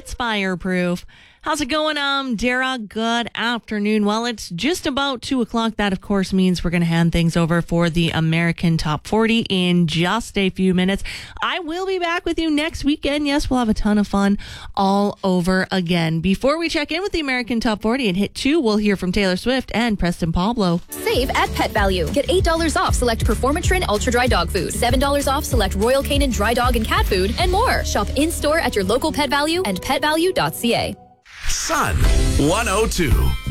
it's fireproof. How's it going, Dara? Good afternoon. Well, it's just about 2 o'clock. That, of course, means we're going to hand things over for the American Top 40 in just a few minutes. I will be back with you next weekend. Yes, we'll have a ton of fun all over again. Before we check in with the American Top 40 and hit 2, we'll hear from Taylor Swift and Preston Pablo. Save at Pet Value. Get $8 off select Performatrin Ultra Dry Dog Food, $7 off select Royal Canin Dry Dog and Cat Food, and more. Shop in-store at your local Pet Value and petvalue.ca. Sun 102.